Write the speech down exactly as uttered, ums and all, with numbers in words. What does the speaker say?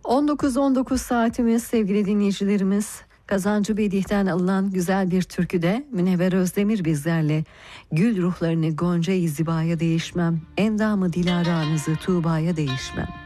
on dokuz on dokuz saatimiz sevgili dinleyicilerimiz. Kazancı Bedi'den alınan güzel bir türküde Münevver Özdemir bizlerle. Gül ruhlarını Gonca-i Ziba'ya değişmem, endamı Dilaranızı Tuğba'ya değişmem.